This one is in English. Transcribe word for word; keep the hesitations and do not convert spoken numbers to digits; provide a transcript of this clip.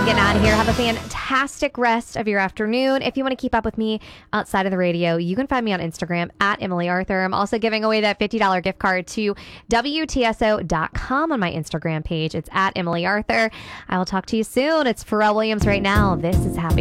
getting out of here. Have a fantastic rest of your afternoon. If you want to keep up with me outside of the radio, you can find me on Instagram at Emily Arthur. I'm also giving away that fifty dollars gift card to W T S O dot com on my Instagram page. It's at Emily Arthur. I will talk to you soon. It's Pharrell Williams right now. This is Happy.